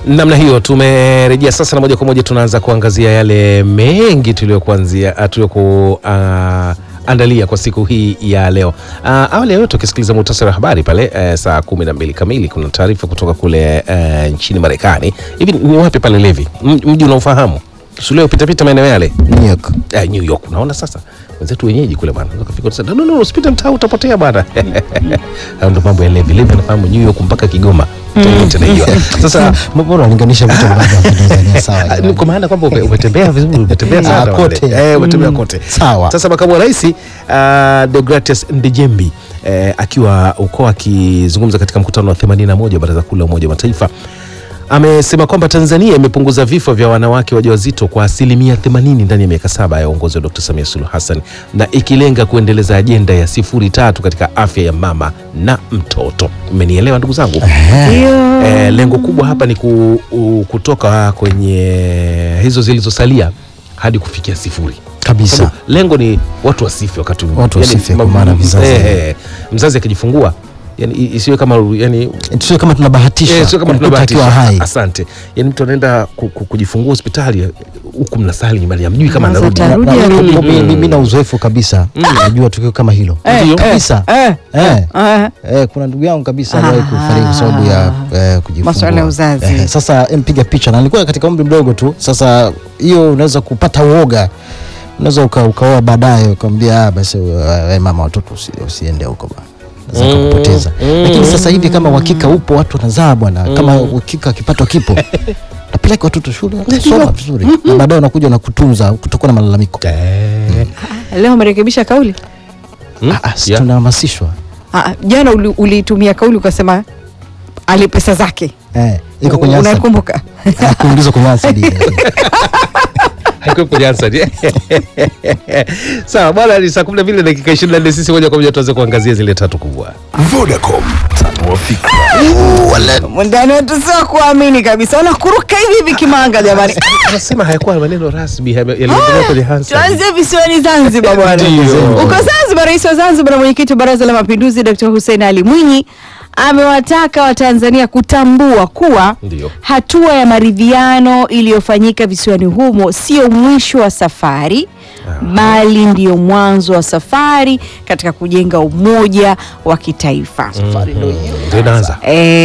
Namna hiyo tumerejea sasa na moja kwa moja tunaanza kuangazia yale mengi tuliokuandalia kwa siku hii ya leo. Awali ya yote ukisikiliza muhtasari wa habari pale saa 12 kamili kuna taarifa kutoka kule nchini Marekani. Hivi ni wapi pale Levi? Mji unaofahamu? Suleo pita maeneo yale. New York. Unaona sasa? Wenzetu wenyeji kule bwana. Ukafika sasa no usipite mtaa utapotea bwana. Ndio mambo ya Levi. Levi anafahamu New York mpaka Kigoma. Sasa mbona unalinganisha vitu ambavyo Tanzania sawa? Ni kwa maana kwamba umetembea vizuri, umetembea sana kote. Umetembea kote. Sawa. Sasa makamu wa rais Deogratias Ndejembi akiwa uko akizungumza katika mkutano wa 81 Baraza Kuu la Umoja wa Mataifa amesema kwamba Tanzania imepunguza vifo vya wanawake wajawazito kwa 80% ndani ya miaka 7 ya uongozi wa Dr. Samia Suluhu Hassan na ikilenga kuendeleza ajenda ya 03 katika afya ya mama na mtoto. Mmenielewa ndugu zangu? Lengo kubwa hapa ni kutoka kwenye hizo zilizosalia hadi kufikia 0 kabisa. Lengo ni watu wasife wakati kwa maana vizazi. Mzazi akijifungua yani isiwe kama tusiwe kama tunabahatisha, sio kama tunabahatisha hai. Asante. Yani mtu anaenda kujifungua hospitali huku mnasali nyumbani hamjui kama anarudi. Mimi na uzoefu kabisa. Najua tukio kama hilo. Kabisa. Kuna ndugu yangu kabisa aliwahi kufariki kwa sababu ya kujifungua. Masuala ya uzazi. Sasa mpiga picha na nilikuwa katika umri mdogo tu. Sasa hiyo unaweza kupata uoga. Unaweza ukaoa baadaye ukamwambia basi mama watoto usiende huko bwana. Kupoteza. Lakini sasa hivi kama uhakika upo watu wanazaa bwana, kama uhakika kipato kipo napeleka watoto shule soma vizuri na baadaye unakuja na kutunza kutokuwa na malalamiko. Leo umerekebisha kauli? Tunahamasishwa. Jana ulitumia kauli ukasema ali pesa zake. Iko kwenye answer. Unakumbuka? Kuulizwa kwenye answer. Haiko kwenye answer. Sawa bwana, ni saa 12 dakika 24 sisi moja kwa moja tuanze kuangazia zile tatu kubwa. Vodacom, tanua fikra. Ndani wetu sio kuamini kabisa. Unakuruka hivi kimanga jamani. Anasema hayakuwa maneno rasmi yaliyotolewa kwenye Hansa. Tuanze visiwani Zanzibar bwana. Uko Zanzibar, Rais wa Zanzibar na Mwenyekiti wa Baraza la Mapinduzi Dr. Hussein Ali Mwinyi amewataka Watanzania kutambua kuwa hatua ya maridhiano iliyofanyika visiwani humo sio mwisho wa safari bali ndio mwanzo wa safari katika kujenga umoja wa kitaifa. Safari ndio inaanza.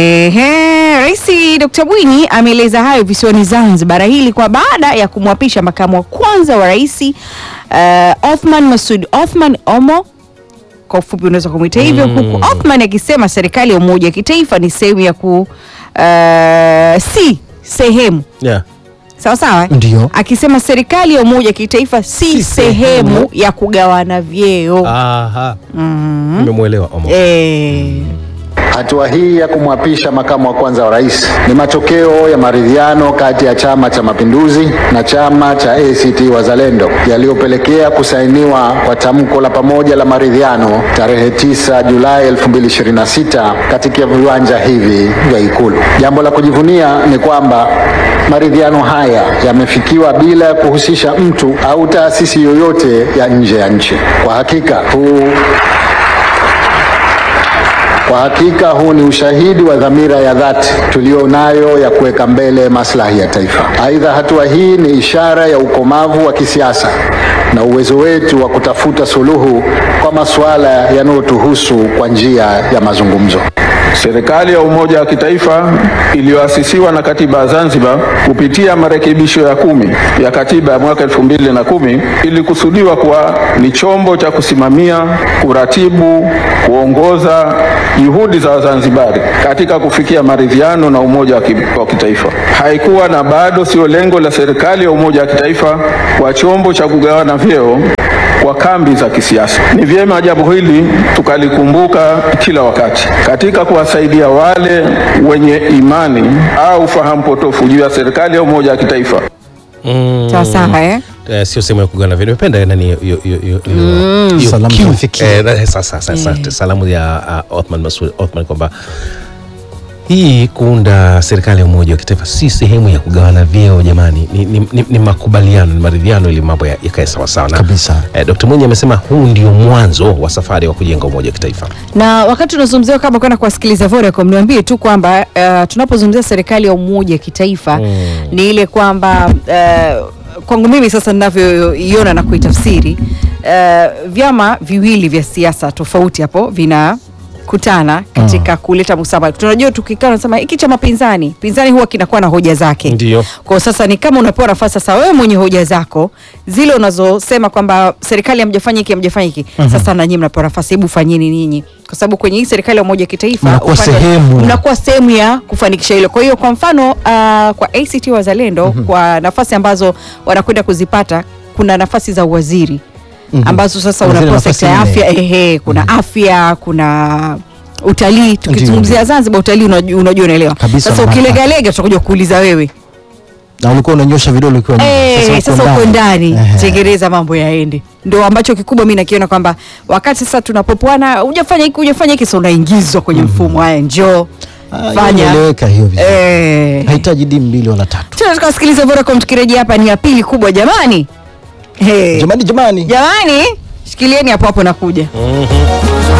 Rais Dr. Mwinyi ameeleza hayo visiwani Zanzibar hili kwa baada ya kumwapisha makamu wa kwanza wa rais Othman Masoud Othman Omo, kwa ufupi unaweza kumuita hivyo, huku Othman akisema serikali ya umoja wa kitaifa ni sehemu ya sehemu. Sawa? Ndio. Akisema serikali ya umoja wa kitaifa si sehemu ya kugawana vyeo. Nimemuelewa Omo. Hatua hii ya kumwapisha makamu wa kwanza wa rais ni matokeo ya maridhiano kati ya Chama cha Mapinduzi na chama cha ACT Wazalendo yaliyopelekea kusainiwa kwa tamko la pamoja la maridhiano tarehe 9 Julai 2026 katika viwanja hivi vya Ikulu. Jambo la kujivunia ni kwamba maridhiano haya yamefikiwa bila ya kuhusisha mtu au taasisi yoyote ya nje ya nchi. Kwa hakika huu ni ushahidi wa dhamira ya dhati tulionayo ya kuweka mbele maslahi ya taifa. Aidha, hatua hii ni ishara ya ukomavu wa kisiasa na uwezo wetu wa kutafuta suluhu kwa masuala yanayotuhusu kwa njia ya mazungumzo. Serikali ya umoja wa kitaifa iliyoasisiwa na katiba ya Zanzibar kupitia marekebisho ya 10 ya katiba ya mwaka 2010 ilikusudiwa kuwa ni chombo cha kusimamia, kuratibu, kuongoza juhudi za Wazanzibari katika kufikia maridhiano na umoja wa kitaifa. Haikuwa na bado sio lengo la serikali ya umoja wa kitaifa kwa chombo cha kugawana vyeo kwa kambi za kisiasa. Ni vyema jambo hili tukalikumbuka kila wakati katika kuwasaidia wale wenye imani au fahamu potofu juu ya serikali ya umoja wa kitaifa. Sawa Sio sehemu ya kugawana vile. Nimependa nani salamu sasa salamu ya Othman Masoud Othman kwamba hii kuunda serikali ya umoja wa kitaifa si sehemu ya kugawana vyeo jamani, ni makubaliano, ni maridhiano ili mambo yakae sawa sawa kabisa. Dr. Mwinyi amesema huu ndio mwanzo wa safari wa kujenga umoja wa kitaifa. Na wakati tunazungumzia kama kwenda kuwasikiliza Vodacom, niwaambie tu kwamba tunapozungumzia serikali ya umoja wa kitaifa ni ile kwamba kwangu mimi sasa ninavyoiona na kuitafsiri, vyama viwili vya siasa tofauti hapo vinakutana katika kuleta musamaha. Tunajua tukikaa tunasema hiki chama pinzani huwa kinakuwa na hoja zake. Ndio. Kwa sasa ni kama unapewa nafasi sasa wewe mwenye hoja zako zile unazosema kwamba serikali hamjafanya hiki, sasa na nyinyi mnapewa nafasi, hebu fanyeni ninyi. Kwa sababu kwenye hii serikali ya umoja kitaifa mnakuwa sehemu ya kufanikisha hilo. Kwa hiyo kwa mfano kwa ACT Wazalendo kwa nafasi ambazo wanakwenda kuzipata, kuna nafasi za uwaziri ambazo sasa unapewa sekta ya afya, kuna afya, kuna utalii. Tukizungumzia Zanzibar utalii, unajua unaelewa. Sasa ukilegalega tutakuja kuuliza wewe. Na ulikuwa unanyosha vidole ukiwa sasa uko ndani, tengeneza mambo yaende. Ndio ambacho kikubwa mimi nakiona kwamba wakati sasa tunapopoana, hujafanya hiki sasa unaingizwa kwenye mfumo. Haya, njoo fanya. Eleweka hiyo vizuri. Haitaji dimu 2 wala 3. Tunasikiliza Vodacom, tukirejea hapa ni ya pili kubwa jamani. Jamani. Shikilieni hapo nakuja.